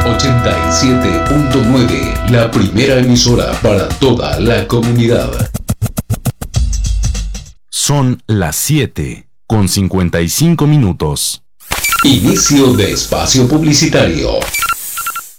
87.9, la primera emisora para toda la comunidad. Son las 7:55. Inicio de espacio publicitario.